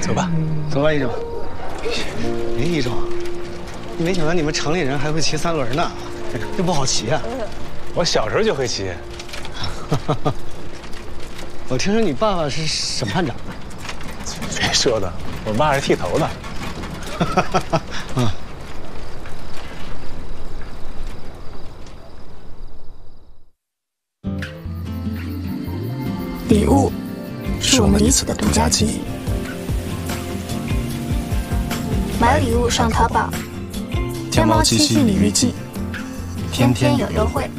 走吧， 走吧，一中。哎，一中，没想到你们城里人还会骑3轮呢，这不好骑啊。 我小时候就会骑。 我听说你爸爸是审判长。 谁说的？我爸是剃头的。 啊。 礼物是我们彼此的独家记忆。买礼物上淘宝，天猫7夕礼遇季，天天有优惠。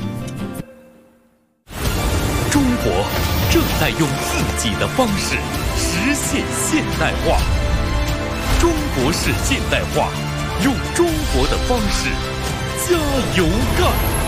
中国正在用自己的方式实现现代化。中国式现代化，用中国的方式加油干！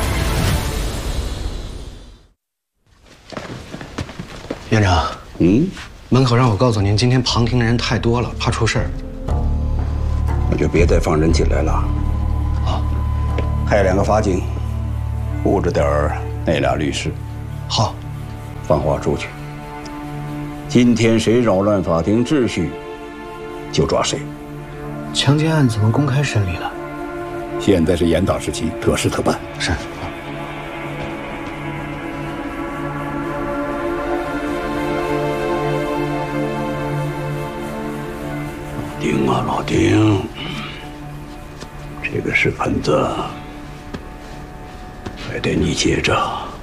院长，门口让我告诉您，今天旁听的人太多了，怕出事儿。 那就别再放人进来了。 好， 派2个法警，护着点儿那俩律师。 好， 放话出去。今天谁扰乱法庭秩序，就抓谁。 强奸案怎么公开审理了？ 现在是严打时期，特事特办。 是。 丁啊，老丁，这个屎盆子还得你接着。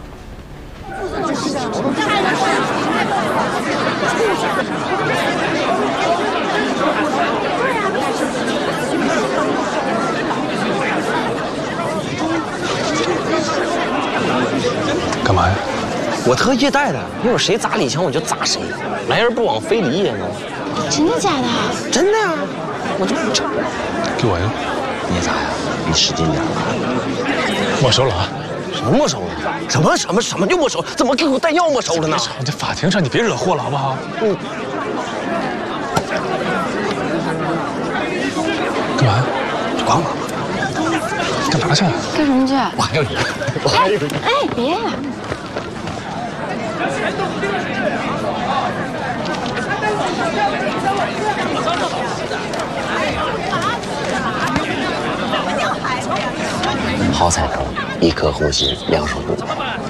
干嘛呀？ 我特意带的，一会儿谁砸李强我就砸谁，来而不往非礼也呢。 真的假的？ 真的呀！我这给我呀！ 你砸呀？你使劲点没收了啊！ 什么没收了？什么就没收？怎么给我带药没收了呢？ 这法庭上你别惹祸了好不好？干嘛？ 管我！ 干嘛去？ 干什么去？ 我还有一个， 哎，别呀！ 好彩头，一颗红心，两手不。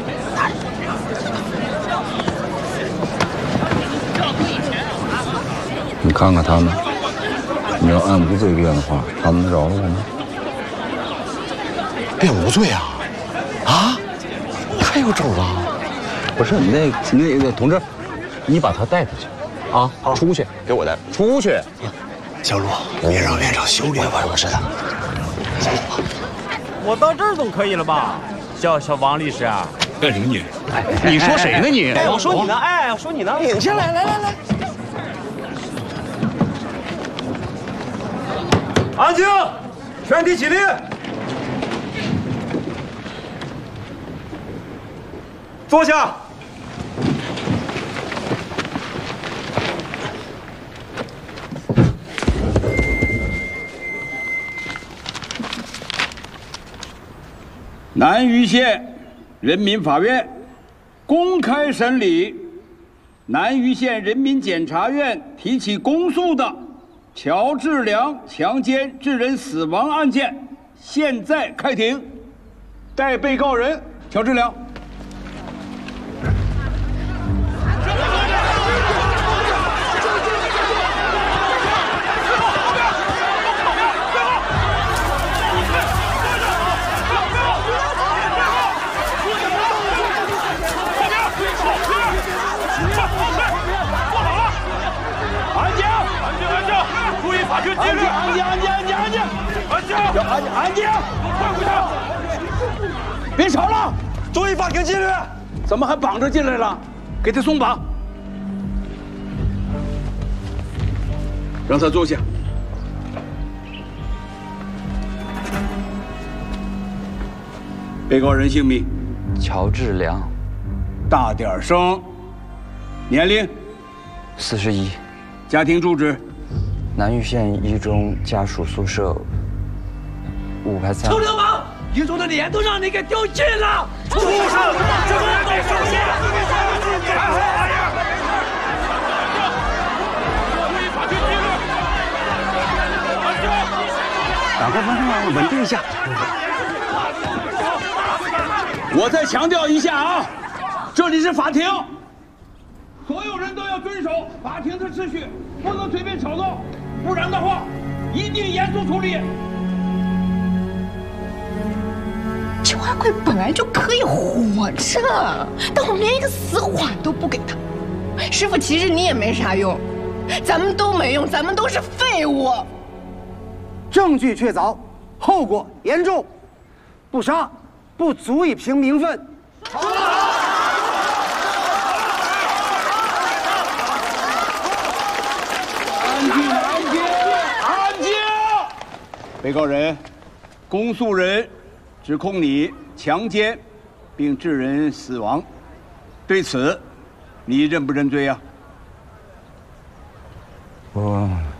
你看看他们，你要按无罪辩的话，他们能饶了我吗？ 辩无罪啊！啊？还有种啊？ 不是那个同志，你把他带出去，啊，出去， 给我带出去。 小陆，别让院长修理我知道。 我到这儿总可以了吧？小王律师啊， 干什么你？你说谁呢你？ 哎，我说你呢，哎，我说你呢， 领下来，来， 安静，全体起立，坐下。 南榆县人民法院公开审理南榆县人民检察院提起公诉的乔志良强奸致人死亡案件，现在开庭。带被告人乔志良。 法庭纪律！安静！ 别吵了！ 注意法庭纪律！ 怎么还绑着进来了？给他松绑，让他坐下。被告人姓名： 乔志良， 大点声。年龄 41， 家庭住址南峪县一中家属宿舍5排3。 臭流氓！一中的脸都让你给丢尽了！畜生！怎么没出息？ 打个方向，稳定一下。 我再强调一下啊，这里是法庭，所有人都要遵守法庭的秩序，不能随便吵闹，不然的话，一定严肃处理。 邱阿贵本来就可以活着，但我们连一个死缓都不给他。师傅，其实你也没啥用，咱们都没用，咱们都是废物。 证据确凿，后果严重，不杀不足以平民愤。 安静，安静，安静！被告人，公诉人指控你强奸，并致人死亡，对此，你认不认罪呀？ 我